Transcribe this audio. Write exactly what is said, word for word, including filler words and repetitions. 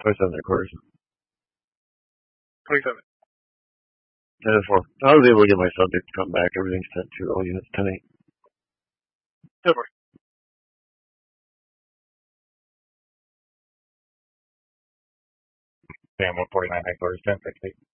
twenty-seven and a quarter. twenty-seven. ten and four. I was able to get my subject to come back. Everything's sent to all units ten eight. ten four. Sam one forty-nine headquarters ten sixty.